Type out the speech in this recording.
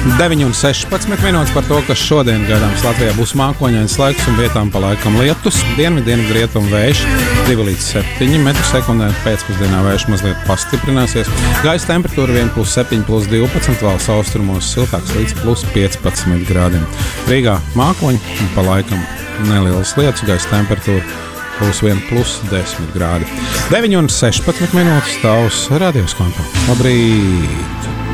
9,16 minūtes par to, kas šodien gaidāms Latvijā būs mākoņains laiks un vietām pa laikam lietus. Dienvidu rietumu vējš 2,7 m/s. Pēcpusdienā vējš mazliet pastiprināsies. Gaisa temperatūra 1+7, +12, valsts austrumos siltāks līdz +15 grādiem. Rīgā mākoņi un pa laikam nelielas lietus, gaisa temperatūra +1, +10 grādi. 9,16 minūtes tavs radios konto. Labrīt!